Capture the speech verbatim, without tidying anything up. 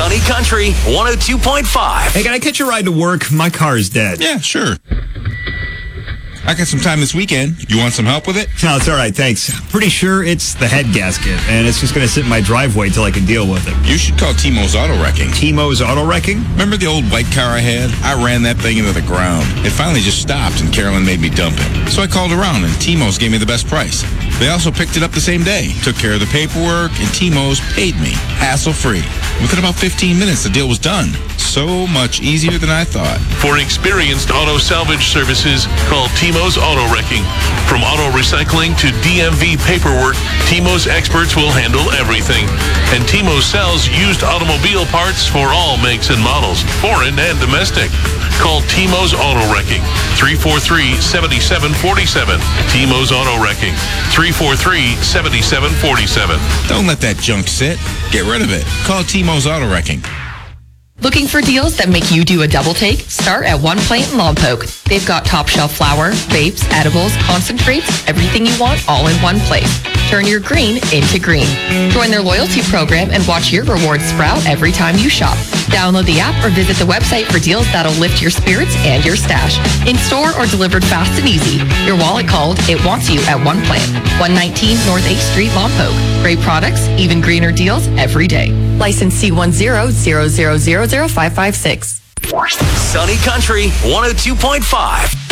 Sunny Country one oh two point five. Hey, can I catch a ride to work? My car is dead. Yeah, sure. I got some time this weekend. You want some help with it? No, it's all right, thanks. Pretty sure it's the head gasket, and it's just going to sit in my driveway till I can deal with it. You should call Timo's Auto Wrecking. Timo's Auto Wrecking? Remember the old white car I had? I ran that thing into the ground. It finally just stopped, and Carolyn made me dump it. So I called around, and Timo's gave me the best price. They also picked it up the same day, took care of the paperwork, and Timo's paid me, hassle-free. Within about fifteen minutes, the deal was done. So much easier than I thought. For experienced auto salvage services, call Timo's Auto Wrecking. From auto recycling to D M V paperwork, Timo's experts will handle everything. And Timo's sells used automobile parts for all makes and models, foreign and domestic. Call Timo's Auto Wrecking, three four three, seven seven four seven. Timo's Auto Wrecking, three four three, seven seven four seven. Don't let that junk sit. Get rid of it. Call Timo's Auto Wrecking. Looking for deals that make you do a double take? Start at One Plant in Lompoc. They've got top shelf flour, vapes, edibles, concentrates, everything you want all in one place. Turn your green into green. Join their loyalty program and watch your rewards sprout every time you shop. Download the app or visit the website for deals that'll lift your spirits and your stash. In store or delivered fast and easy. Your wallet called, it wants you at One Plant. one nineteen North eighth Street, Lompoc. Great products, even greener deals every day. License C one zero zero zero zero zero five five six. Sunny Country one oh two point five.